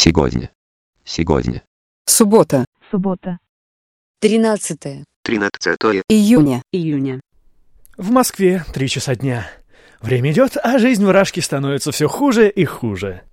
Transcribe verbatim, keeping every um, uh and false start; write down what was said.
Сегодня. Сегодня. Суббота. Суббота. Тринадцатое. Тринадцатое Июня. Июня. В Москве три часа дня. Время идет, а жизнь в Рашке становится все хуже и хуже.